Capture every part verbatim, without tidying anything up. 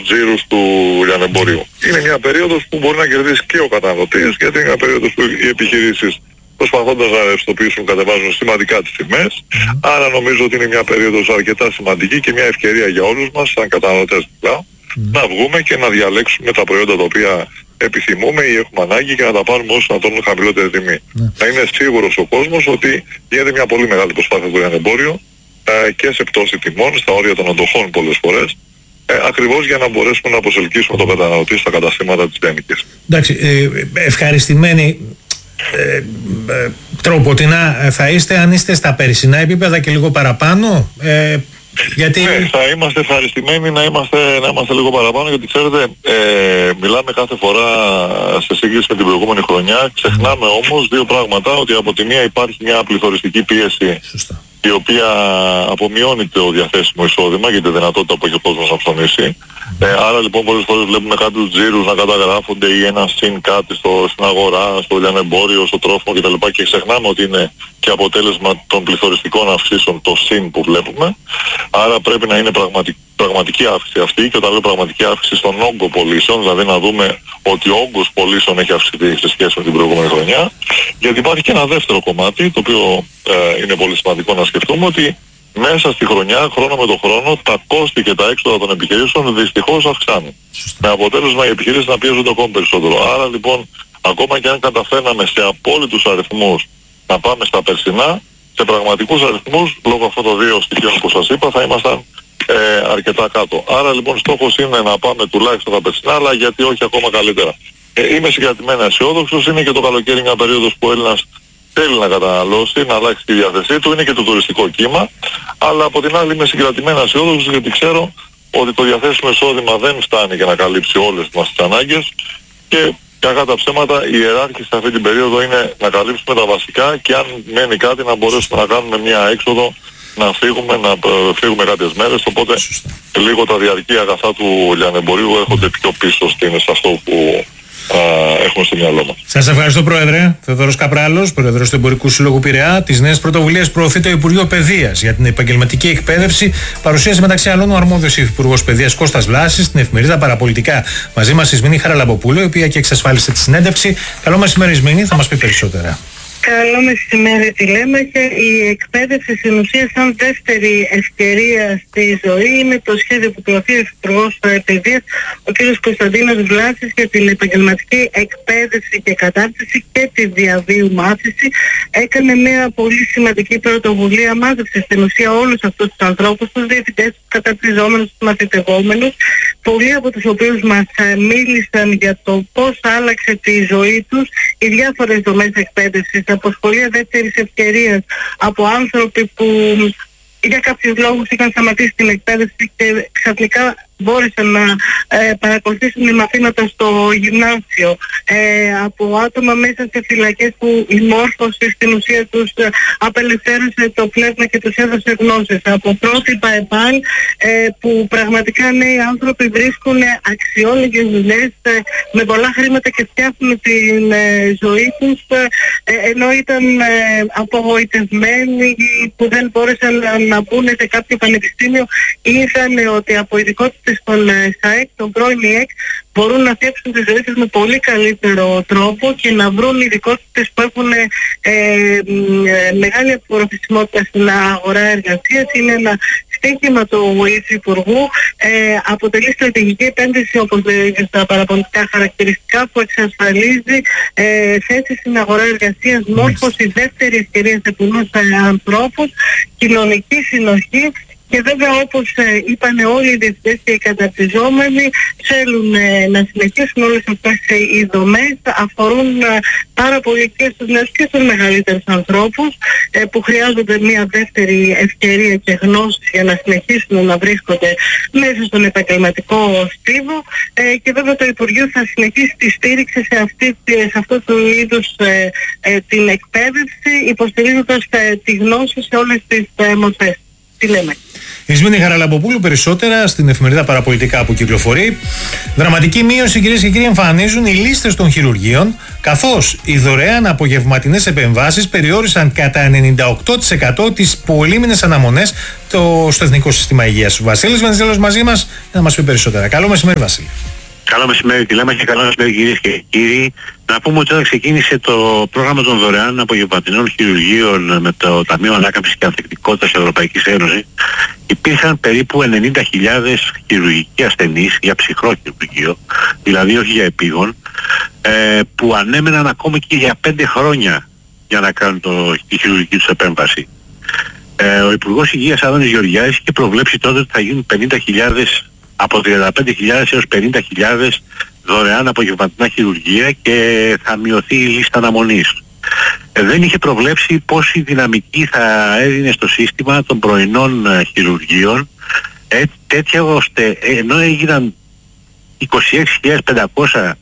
τζίρους του λιανεμπορίου. Είναι μια περίοδος που μπορεί να κερδίσει και ο καταναλωτής, γιατί είναι μια περίοδος που οι επιχειρήσεις προσπαθώντας να ρευστοποιήσουν κατεβάζουν σημαντικά τις τιμές. Mm. Άρα νομίζω ότι είναι μια περίοδος αρκετά σημαντική και μια ευκαιρία για όλους μας, σαν καταναλωτές μιλάω, mm. να βγούμε και να διαλέξουμε τα προϊόντα τα οποία επιθυμούμε ή έχουμε ανάγκη και να τα πάρουμε όσο να τόνουν χαμηλότερη τιμή. Mm. Να είναι σίγουρος ο κόσμος ότι γίνεται μια πολύ μεγάλη προσπάθεια στο λιανεμπόριο ε, και σε πτώση τιμών, στα όρια των αντοχών πολλές φορές, ε, ακριβώς για να μπορέσουμε να προσελκύσουμε τον καταναλωτή στα καταστήματα της Τένικης. Εντάξει, ε, ευχαριστημένοι ε, ε, τροποτινά θα είστε αν είστε στα περσινά επίπεδα και λίγο παραπάνω. Ε, γιατί... Ναι, θα είμαστε ευχαριστημένοι να είμαστε, να είμαστε λίγο παραπάνω, γιατί ξέρετε, ε, μιλάμε κάθε φορά σε σύγκριση με την προηγούμενη χρονιά. Ξεχνάμε όμως δύο πράγματα, ότι από τη μία υπάρχει μια πληθωριστική πίεση. Σωστά. Η οποία απομειώνει το διαθέσιμο εισόδημα για τη δυνατότητα που έχει ο κόσμος να ψωνίσει. Mm. Ε, άρα λοιπόν πολλές φορές βλέπουμε κάποιους τζίρους να καταγράφονται ή ένα συν κάτι στο, στην αγορά, στο λιανεμπόριο, στο τρόφιμο κτλ. Και ξεχνάμε ότι είναι και αποτέλεσμα των πληθωριστικών αυξήσεων το συν που βλέπουμε. Άρα πρέπει να είναι πραγματική, πραγματική αύξηση αυτή, και όταν λέω πραγματική αύξηση στον όγκο πωλήσεων, δηλαδή να δούμε ότι ο όγκος πωλήσεων έχει αυξηθεί σε σχέση με την προηγούμενη χρονιά. Γιατί υπάρχει και ένα δεύτερο κομμάτι, το οποίο ε, είναι πολύ σημαντικό να σκεφτούμε, ότι μέσα στη χρονιά, χρόνο με το χρόνο, τα κόστη και τα έξοδα των επιχειρήσεων δυστυχώς αυξάνουν. Με αποτέλεσμα οι επιχειρήσεις να πιέζονται ακόμη περισσότερο. Άρα λοιπόν, ακόμα και αν καταφέρναμε σε απόλυτους αριθμούς να πάμε στα περσινά, σε πραγματικούς αριθμούς, λόγω αυτών των δύο στοιχείων που σας είπα, θα ήμασταν ε, αρκετά κάτω. Άρα λοιπόν στόχος είναι να πάμε τουλάχιστον τα περσινά, αλλά γιατί όχι ακόμα καλύτερα. Ε, είμαι συγκρατημένα αισιόδοξος, είναι και το καλοκαίρι μια περίοδος που ο Έλληνας θέλει να καταναλώσει, να αλλάξει τη διάθεσή του, είναι και το τουριστικό κύμα, αλλά από την άλλη είμαι συγκρατημένα αισιόδοξος, γιατί ξέρω ότι το διαθέσιμο εισόδημα δεν φτάνει για να καλύψει όλες μας τις ανάγκες, και κακά τα ψέματα η ιεράρχηση σε αυτή την περίοδο είναι να καλύψουμε τα βασικά, και αν μένει κάτι να μπορέσουμε να κάνουμε μια έξοδο, να φύγουμε, να φύγουμε κάποιες μέρες, οπότε λίγο τα διαρκή αγαθά του λιανεμπορίου έρχονται πιο πίσω στην, σε αυτό που α, έχουμε στο μυαλό μας. Σας ευχαριστώ, Πρόεδρε. Θεοδωρός Καπράλος, Πρόεδρος του Εμπορικού Συλλόγου Πειραιά. Τις νέες πρωτοβουλίες προωθεί το Υπουργείο Παιδείας για την επαγγελματική εκπαίδευση. Παρουσίασε μεταξύ άλλων ο αρμόδιος Υφυπουργός Παιδείας Κώστας Βλάσης στην εφημερίδα Παραπολιτικά. Μαζί μας η Σμήνη Χαραλαμποπούλου, η οποία και εξασφάλισε τη συνέντευξη. Καλό μεσημέρι, Σμήνη, θα μας πει περισσότερα. Καλό μεσημέρι, Τηλέμαχε. Η εκπαίδευση στην ουσία σαν δεύτερη ευκαιρία στη ζωή είναι το σχέδιο που προωθεί ο Υφυπουργός Παιδείας, ο κ. Κωνσταντίνος Βλάσης, για την επαγγελματική εκπαίδευση και κατάρτιση και τη διαβίου μάθηση. Έκανε μια πολύ σημαντική πρωτοβουλία, μάζεψε στην ουσία όλους αυτούς τους ανθρώπους, τους διευθυντές, τους καταρτιζόμενους, τους μαθητευόμενους, πολλοί από τους οποίους μας μίλησαν για το πώς άλλαξε τη ζωή τους οι διάφορες δομές εκπαίδευσης, από σχολεία δεύτερης ευκαιρίας, από άνθρωποι που για κάποιους λόγους είχαν σταματήσει την εκπαίδευση και ξαφνικά μπόρεσαν να ε, παρακολουθήσουν οι μαθήματα στο γυμνάσιο, ε, από άτομα μέσα σε φυλακές που η μόρφωση στην ουσία τους ε, απελευθέρωσε το πνεύμα και τους έδωσε γνώσεις, από πρότυπα ΕΠΑΛ ε, που πραγματικά νέοι άνθρωποι βρίσκουν αξιόλογες δουλειές ε, με πολλά χρήματα και φτιάχνουν την ε, ζωή τους, ε, ενώ ήταν ε, απογοητευμένοι που δεν μπόρεσαν να, να μπουν σε κάποιο πανεπιστήμιο, είδαν ότι από ειδικότητες στον ΣΑΕΚ, τον πρώην ΙΕΚ, μπορούν να φτιάξουν τις ζωές τους με πολύ καλύτερο τρόπο και να βρουν ειδικότητες που έχουν ε, ε, μεγάλη απορροφησιμότητα στην αγορά εργασίας. Είναι ένα στοίχημα του Υφυπουργού, ε, αποτελεί στρατηγική επένδυση, όπως λέγεται στα παραπολιτικά χαρακτηριστικά, που εξασφαλίζει ε, θέσεις στην αγορά εργασίας, μόρφωση, δεύτερη ευκαιρία σε πολλούς ανθρώπους, κοινωνική συνοχή. Και βέβαια, όπως ε, είπαν όλοι οι διευθυντές και οι καταρτιζόμενοι, θέλουν ε, να συνεχίσουν όλες αυτές ε, οι δομές, αφορούν ε, πάρα πολύ και στους νέους και στους μεγαλύτερους ανθρώπους ε, που χρειάζονται μια δεύτερη ευκαιρία και γνώση για να συνεχίσουν να βρίσκονται μέσα στον επαγγελματικό στίβο, ε, και βέβαια το Υπουργείο θα συνεχίσει τη στήριξη σε, αυτή, σε αυτό το είδους ε, ε, την εκπαίδευση, υποστηρίζοντας ε, τη γνώση σε όλες τις ε, μορφές. Τι λέμε. Ισμήνη Χαραλαμποπούλου, περισσότερα στην εφημερίδα Παραπολιτικά που κυκλοφορεί. Δραματική μείωση, κυρίες και κύριοι, εμφανίζουν οι λίστες των χειρουργείων, καθώς οι δωρεάν απογευματινές επεμβάσεις περιόρισαν κατά ενενήντα οκτώ τοις εκατό τις πολύμηνες αναμονές το, στο Εθνικό Σύστημα Υγείας. Ο Βασίλης Βενιζέλος μαζί μας για να μας πει περισσότερα. Καλό μεσημέρι, Βασίλη. Καλό μεσημέρι, τηλέμα και καλό μεσημέρι, κυρίες και κύριοι. Να πούμε ότι όταν ξεκίνησε το πρόγραμμα των δωρεάν απογευματινών χειρουργείων με το Ταμείο Ανάκαμψης και Ανθεκτικότητας της Ευρωπαϊκής Ένωσης, υπήρχαν περίπου ενενήντα χιλιάδες χειρουργικοί ασθενείς για ψυχρό χειρουργείο, δηλαδή όχι για επίγον, ε, που ανέμεναν ακόμη και για πέντε χρόνια για να κάνουν το, τη χειρουργική τους επέμβαση. Ε, ο Υπουργός Υγείας Άδωνης Γεωργιάδης είχε προβλέψει τότε ότι θα γίνουν πενήντα χιλιάδες, από τριάντα πέντε χιλιάδες έως πενήντα χιλιάδες δωρεάν απογευματινά χειρουργία και θα μειωθεί η λίστα αναμονής. Ε, δεν είχε προβλέψει πόση δυναμική θα έδινε στο σύστημα των πρωινών ε, χειρουργείων, ε, τέτοια ώστε ε, ενώ έγιναν είκοσι έξι χιλιάδες πεντακόσια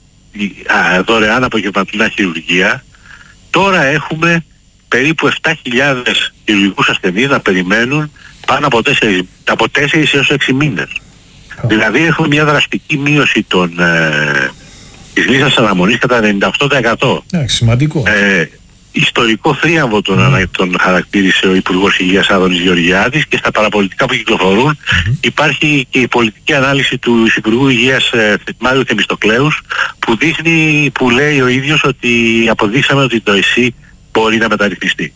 δωρεάν απογευματινά χειρουργία, τώρα έχουμε περίπου επτά χιλιάδες χειρουργικούς ασθενείς να περιμένουν πάνω από τέσσερις έως έξι μήνες. Oh. Δηλαδή έχουμε μια δραστική μείωση των, ε, της λίστας αναμονής κατά ενενήντα οκτώ τοις εκατό. Yeah, σημαντικό. Ε, ιστορικό θρίαμβο τον, mm. τον χαρακτήρισε ο Υπουργός Υγείας Άδωνης Γεωργιάδης, και στα παραπολιτικά που κυκλοφορούν mm. υπάρχει και η πολιτική ανάλυση του Υπουργού Υγείας ε, Μάριου Θεμιστοκλέους, που δείχνει, που λέει ο ίδιος ότι αποδείξαμε ότι το ΕΣΥ μπορεί να μεταρρυθμιστεί.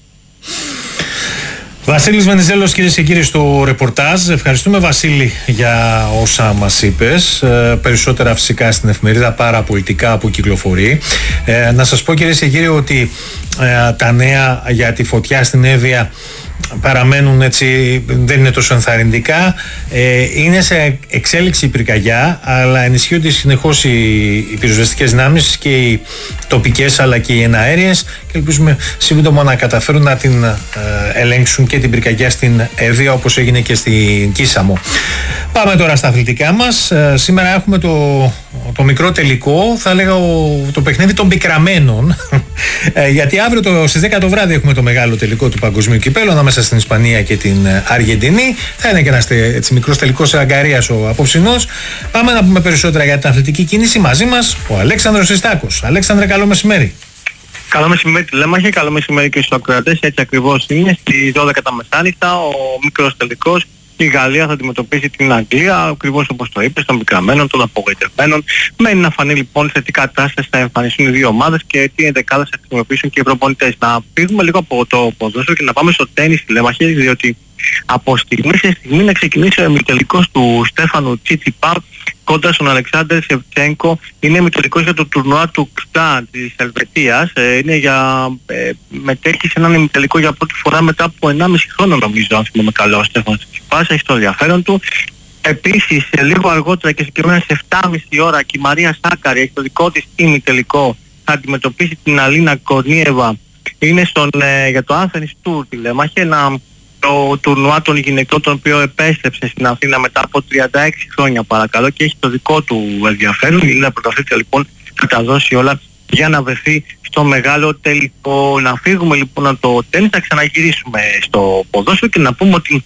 Βασίλης Βενιζέλος, κυρίες και κύριοι, στο ρεπορτάζ. Ευχαριστούμε, Βασίλη, για όσα μας είπες. Ε, περισσότερα φυσικά στην εφημερίδα Παραπολιτικά που κυκλοφορεί. Ε, να σας πω, κυρίες και κύριοι, ότι ε, τα νέα για τη φωτιά στην Εύβοια παραμένουν έτσι, δεν είναι τόσο ενθαρρυντικά. Ε, είναι σε εξέλιξη η πυρκαγιά, αλλά ενισχύονται συνεχώς οι, οι πυροσβεστικές δυνάμεις και οι τοπικές αλλά και οι εναέριες, και ελπίζουμε σύντομα να καταφέρουν να την ε, ελέγξουν και την πυρκαγιά στην Εύβοια, όπως έγινε και στην Κίσαμο. Πάμε τώρα στα αθλητικά μας. Ε, σήμερα έχουμε το, το μικρό τελικό, θα λέγα το παιχνίδι των πικραμένων, ε, γιατί αύριο το, στις δέκα το βράδυ έχουμε το μεγάλο τελικό του Παγκοσμίου Κυπέλλου ανάμεσα στην Ισπανία και την Αργεντινή. Θα είναι και ένας έτσι μικρός τελικός αγκαρίας ο απόψινός. Πάμε να πούμε περισσότερα για την αθλητική κίνηση. Μαζί μας ο Αλέξανδρος Ιστάκος. Αλέξανδρε, καλό μεσημέρι. Καλό μεσημέρι, τηλέμαχε, καλό μεσημέρι και στους ακροατές. Έτσι ακριβώς είναι. Στις δώδεκα τα μεσάνυχτα ο μικρός τελικός. Η Γαλλία θα αντιμετωπίσει την Αγγλία, ακριβώς όπως το είπες, των πικραμένων, των απογοητευμένων. Μένει να φανεί λοιπόν σε τι κατάσταση θα εμφανιστούν οι δύο ομάδες και τι ενδεκάδες θα χρησιμοποιήσουν και οι προπονητές. Να φύγουμε λίγο από το ποδόσφαιρο και να πάμε στο τένις, τηλέμαχε, διότι από στιγμή σε στιγμή να ξεκινήσει ο ημιτελικός του Στέφανου Τσίτσιπα κόντρα στον Αλεξάνδερ Σεβτσένκο. Είναι ημιτελικός για το τουρνουά του ΚΣΤΑ της Ελβετίας. Ε, είναι για, ε, μετέχει σε έναν ημιτελικό για πρώτη φορά μετά από ενάμιση χρόνο, νομίζω, αν θυμάμαι καλά, ο Στέφανος Τσίτσιπας. Έχει το ενδιαφέρον του. Επίσης, λίγο αργότερα και συγκεκριμένα σε επτά και μισή ώρα, και η Μαρία Σάκαρη έχει το δικό της ημιτελικό. Θα αντιμετωπίσει την Αλίνα Κορνίεβα. Είναι στον, ε, για το Athens Tour, τηλέμαχε, ένα το τουρνουά των γυναικών, το οποίο επέστρεψε στην Αθήνα μετά από τριάντα έξι χρόνια, παρακαλώ, και έχει το δικό του ενδιαφέρον. Είναι πρωταθλήτρια λοιπόν, θα τα δώσει όλα για να βρεθεί στο μεγάλο τελικό. Να φύγουμε λοιπόν από το τένις, θα ξαναγυρίσουμε στο ποδόσφαιρο και να πούμε ότι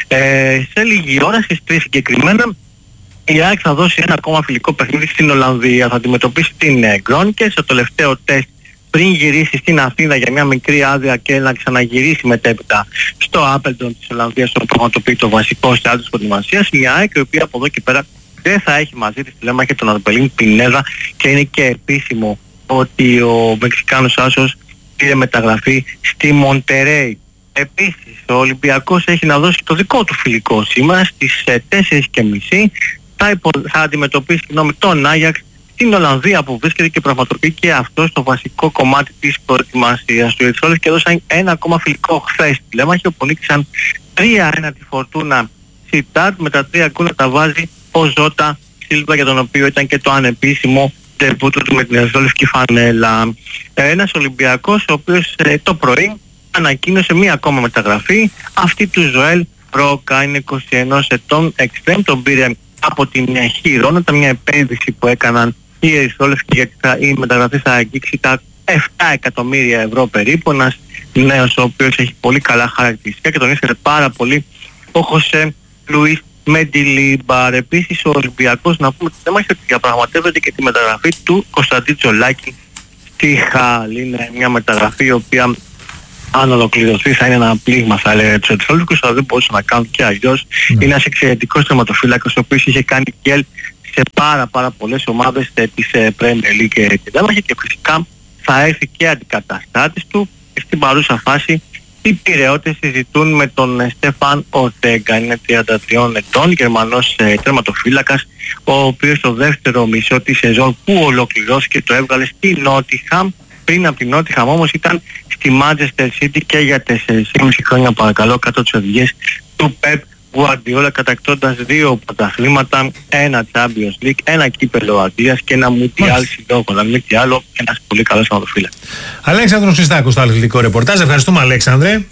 ε, σε λίγη ώρα, στις τρεις συγκεκριμένα, η ΑΕΚ θα δώσει ένα ακόμα φιλικό παιχνίδι στην Ολλανδία. Θα αντιμετωπίσει την Γκρόνικε στο τελευταίο τεστ πριν γυρίσει στην Αθήνα για μια μικρή άδεια και να ξαναγυρίσει μετέπειτα στο Άπελτον της Ολλανδίας, στο πραγματοποιεί το βασικό στάδιο της προετοιμασίας. Μια ΑΕΚ η οποία από εδώ και πέρα δεν θα έχει μαζί της, λέμε, και τον Αρμπελίν Πινέδα, και είναι και επίσημο ότι ο Μεξικάνος άσος πήρε μεταγραφή στη Μοντερέι. Επίσης ο Ολυμπιακός έχει να δώσει το δικό του φιλικό σήμερα στις τέσσερις και μισή. Θα, υπο... θα αντιμετωπίσει γνώμη τον Άγιαξ στην Ολλανδία, που βρίσκεται και πραγματοποιεί και αυτό στο βασικό κομμάτι της προετοιμασίας του Ερυθρόλευκη, και έδωσαν ένα ακόμα φιλικό χθες τη Λέμαχη, όπου νίκησαν τρία ένα τη Φορτούνα Σιτάρτ, με τα τρία γκολ να τα βάζει ο Ζώτα Σίλβα, για τον οποίο ήταν και το ανεπίσημο ντεμπούτο του με την Ερυθρόλευκη φανέλα. Ένας Ολυμπιακός ο οποίος ε, το πρωί ανακοίνωσε μία ακόμα μεταγραφή, αυτή του Ζωέλ Ρόκα. Είναι είκοσι ένα ετών, εξτρέμ, τον πήρε από την Χιρόνα, μια επένδυση που έκαναν οι Ερυθρόλευκοι, γιατί θα, η μεταγραφή θα αγγίξει τα επτά εκατομμύρια ευρώ περίπου. Ένας νέος ο οποίος έχει πολύ καλά χαρακτηριστικά και τον ήθελε πάρα πολύ ο Χωσέ Λουίς Μεντιλίμπαρ. Επίσης ο Ολυμπιακός, να πούμε ότι δεν μας διαπραγματεύεται και τη μεταγραφή του Κωνσταντίν Τζολάκη στη Χάλ. Είναι μια μεταγραφή η οποία αν ολοκληρωθεί θα είναι ένα πλήγμα, θα έλεγα, τους Ερυθρόλευκους, αλλά δεν μπορούσαν να κάνουν και αλλιώς. Mm. Είναι ένας εξαιρετικός τερματοφύλακας ο οποίος είχε κάνει γκέλ σε πάρα πάρα πολλές ομάδες της Premier League και Δέλμαχη και φυσικά θα έρθει και αντικαταστάτης του. Στην παρούσα φάση οι Πειραιώτες συζητούν με τον Στέφαν Ορτέγκα. Είναι τριάντα τριών ετών, Γερμανός ε, τερματοφύλακας, ο οποίος στο δεύτερο μισό της σεζόν που ολοκληρώθηκε το έβγαλε στη Νότιχαμ. Πριν από την Νότιχαμ όμως ήταν στη Manchester City και για τέσσερα και μισό χρόνια, παρακαλώ, κάτω τις οδηγίες του Pep Guardiola, κατακτώντας δύο πρωταθλήματα, ένα Champions League, ένα κύπελλο Αγγλίας και ένα Mundial συντόχο. Να μην τι άλλο, ένας πολύ καλός τερματοφύλακας. Αλέξανδρος Χριστάκος στο αθλητικό ρεπορτάζ. Ευχαριστούμε, Αλέξανδρε.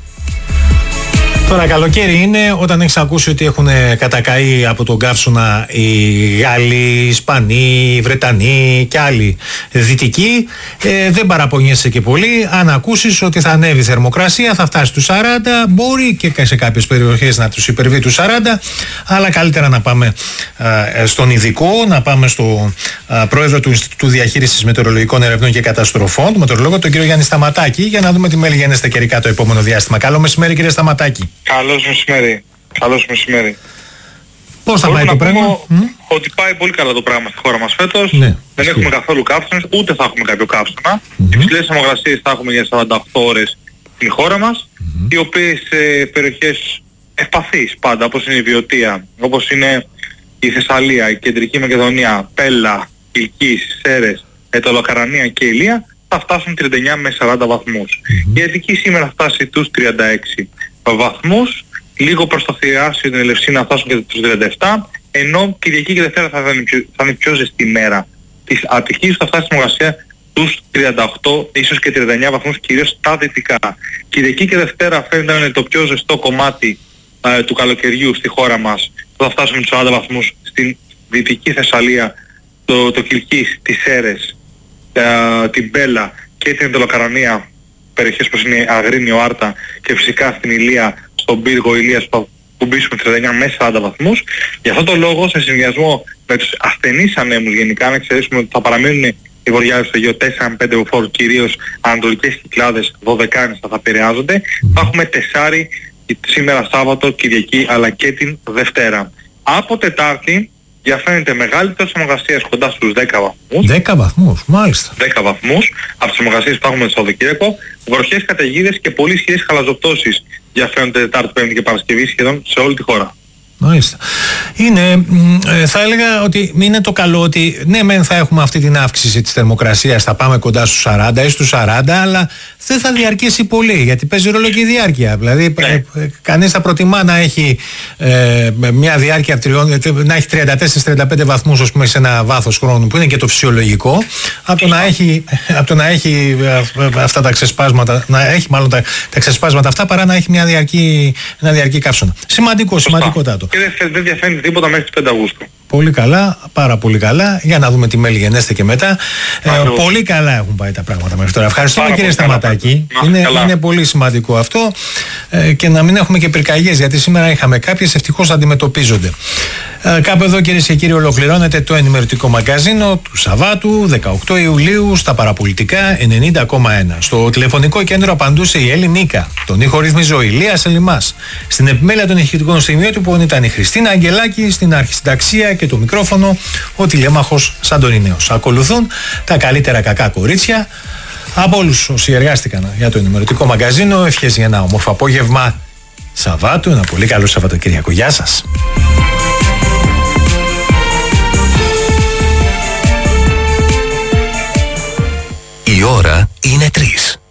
Τώρα καλοκαίρι είναι όταν έχεις ακούσει ότι έχουν κατακαεί από τον καύσωνα οι Γάλλοι, οι Ισπανοί, οι Βρετανοί και άλλοι δυτικοί. Ε, δεν παραπονιέσαι και πολύ. Αν ακούσεις ότι θα ανέβει η θερμοκρασία, θα φτάσει στους σαράντα, μπορεί και σε κάποιες περιοχές να τους υπερβεί τους σαράντα, αλλά καλύτερα να πάμε α, στον ειδικό, να πάμε στο α, πρόεδρο του Ινστιτούτου Διαχείρισης Μετεωρολογικών Ερευνών και Καταστροφών, του μετεωρολόγο, τον κύριο Γιάννη Σταματάκη, για να δούμε τι μέλη γενέστε καιρικά το επόμενο διάστημα. Καλό μεσημέρι, κύριε Σταματάκη. Καλώς μεσημέρι. Καλώς μεσημέρι. Πώς θα πάει το πράγμα? Ότι πάει πολύ καλά το πράγμα στη χώρα μας φέτος. Ναι, δεν έχουμε καθόλου καύσωνες, ούτε θα έχουμε κάποιο καύσωνα. Mm-hmm. Οι ψηλές θερμοκρασίες θα έχουμε για σαράντα οκτώ ώρες στην χώρα μας, mm-hmm. οι οποίες σε περιοχές ευπαθείς πάντα, όπως είναι η Βιωτία, όπως είναι η Θεσσαλία, η Κεντρική Μακεδονία, Πέλα, Κιλκής, Σέρες, Ετωλοκαρανία και Ηλία, θα φτάσουν τριάντα εννιά με σαράντα βαθμούς. Mm-hmm. Η Αττική σήμερα θα φτάσει τους τριάντα έξι βαθμούς, λίγο προς το Θηράσιο την Ελευσίνα θα φτάσουν και τους τριάντα επτά, ενώ Κυριακή και Δευτέρα θα είναι πιο, θα είναι πιο ζεστή μέρα της Αττικής, θα φτάσει στη θερμοκρασία τους τριάντα οκτώ, ίσως και τριάντα εννιά βαθμούς, κυρίως στα δυτικά. Κυριακή και Δευτέρα φαίνεται να είναι το πιο ζεστό κομμάτι ε, του καλοκαιριού στη χώρα μας, θα φτάσουμε τους σαράντα βαθμούς στην δυτική Θεσσαλία, το, το Κιλκής, τις Σέρες, ε, την Μπέλα και την Ετωλοκαρανία, περιοχές όπως είναι Αγρίνιο, Άρτα και φυσικά στην Ηλία, στον πύργο Ηλίας που θα κουμπίσουμε τριάντα εννιά με σαράντα βαθμούς. Γι' αυτό το λόγο, σε συνδυασμό με τους ασθενείς ανέμους γενικά, να εξαιρέσουμε ότι θα παραμείνουν οι βοριάδες στο Αιγαίο τέσσερα με πέντε μποφόρ, κυρίως ανατολικές Κυκλάδες, δωδεκάνες θα επηρεάζονται. Θα έχουμε τεσσάρι σήμερα Σάββατο, Κυριακή αλλά και την Δευτέρα. Από Τετάρτη διαφαίνεται μεγαλύτερη θερμοκρασία κοντά στους δέκα βαθμούς. δέκα βαθμούς, μάλιστα. δέκα βαθμούς από τις θερμοκρασίες που έχουμε στο Σαββατοκύριακο. Βροχές, καταιγίδες και πολύ ισχυρές χαλαζοπτώσεις διαφαίνονται Τετάρτη, Πέμπτη και Παρασκευή σχεδόν σε όλη τη χώρα. Μάλιστα. Είναι, θα έλεγα ότι είναι το καλό ότι ναι μεν θα έχουμε αυτή την αύξηση της θερμοκρασίας, θα πάμε κοντά στους σαράντα ή στους σαράντα, αλλά δεν θα διαρκέσει πολύ, γιατί παίζει ρόλο και η διάρκεια. Δηλαδή ναι. ε, κανείς θα προτιμά να έχει ε, μια διάρκεια τριών, να έχει τριάντα τέσσερα με τριάντα πέντε βαθμούς, ας πούμε, σε ένα βάθος χρόνου που είναι και το φυσιολογικό, από το να έχει, από το να έχει αυτά τα ξεσπάσματα, να έχει μάλλον τα, τα ξεσπάσματα αυτά, παρά να έχει μια διαρκή, ένα διαρκή καύσωνα. Σημαντικό, σημαντικότατο. Και δεν, δεν διαφαίνεται τίποτα μέχρι τις πέντε Αυγούστου. Πολύ καλά, πάρα πολύ καλά. Για να δούμε τι μέλη γενέστε και μετά. Ε, πολύ καλά έχουν πάει τα πράγματα μέχρι τώρα. Ευχαριστούμε, πάρα κύριε Σταματάκη. Είναι, είναι πολύ σημαντικό αυτό. Ε, και να μην έχουμε και πυρκαγιές, γιατί σήμερα είχαμε κάποιες, ευτυχώς αντιμετωπίζονται. Ε, κάπου εδώ, κυρίες και κύριοι, ολοκληρώνεται το ενημερωτικό μαγκαζίνο του Σαββάτου, δεκαοκτώ Ιουλίου, στα παραπολιτικά ενενήντα κόμμα ένα. Στο τηλεφωνικό κέντρο απαντούσε η Έλλη Νίκα. Τον ήχο ρύθμιζε ο Ηλίας Ελιμάς. Στην επιμέλεια των ηχητικών στιγμιότυπων ήταν η Χριστίνα Αγγελάκη, στην αρχισυνταξία και το μικρόφωνο ο τηλέμαχος Σαντορινέος. Ακολουθούν τα καλύτερα κακά κορίτσια. Από όλους όσοι εργάστηκαν για το ενημερωτικό μαγκαζίνο, ευχές για ένα όμορφο απόγευμα Σαββάτου, ένα πολύ καλό Σαββατοκύριακο. Γεια σας. Η ώρα είναι τρεις.